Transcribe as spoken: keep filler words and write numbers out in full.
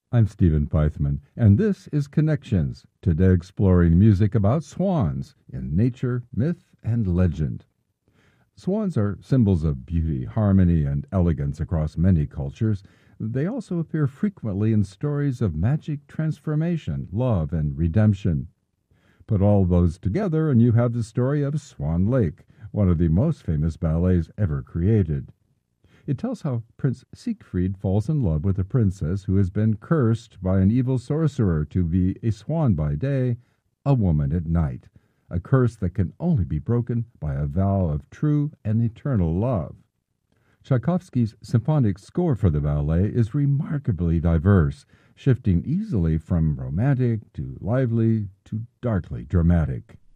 I'm Stephen Feithman, and this is Connections, today exploring music about swans in nature, myth, and legend. Swans are symbols of beauty, harmony, and elegance across many cultures. They also appear frequently in stories of magic transformation, love, and redemption. Put all those together, and you have the story of Swan Lake, one of the most famous ballets ever created. It tells how Prince Siegfried falls in love with a princess who has been cursed by an evil sorcerer to be a swan by day, a woman at night, a curse that can only be broken by a vow of true and eternal love. Tchaikovsky's symphonic score for the ballet is remarkably diverse, shifting easily from romantic to lively to darkly dramatic.